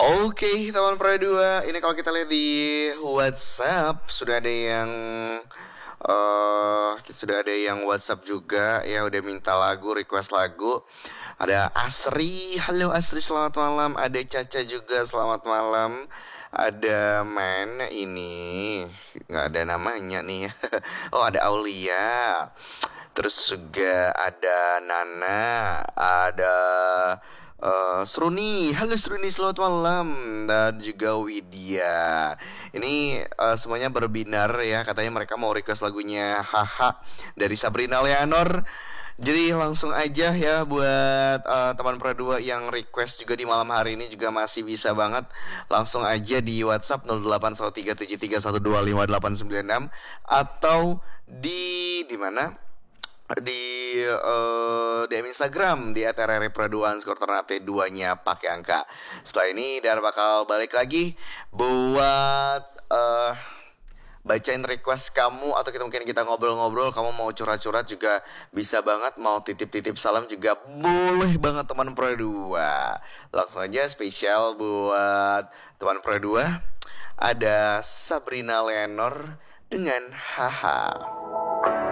Oke, teman Pro 2, ini kalau kita lihat di WhatsApp sudah ada yang WhatsApp juga ya, udah minta lagu, request lagu. Ada Asri, halo Asri, selamat malam. Ada Caca juga, selamat malam. Ada Men, ini nggak ada namanya nih. Oh, ada Aulia. Terus juga ada Nana, ada Sruni, halo Sruni, selamat malam. Dan juga Widya. Ini semuanya berbinar ya, katanya mereka mau request lagunya Haha dari Sabrina Leonor. Jadi langsung aja ya buat teman Pro 2 yang request juga di malam hari ini juga masih bisa banget. Langsung aja di WhatsApp 081373125896 atau di mana? Di DM Instagram di @rrpro2_ternate 2-nya pakai angka. Setelah ini Dan bakal balik lagi buat bacain request kamu, atau kita ngobrol-ngobrol. Kamu mau curhat-curhat juga bisa banget, mau titip-titip salam juga boleh banget teman Pro 2. Langsung aja spesial buat teman Pro 2, ada Sabrina Leonor dengan Haha.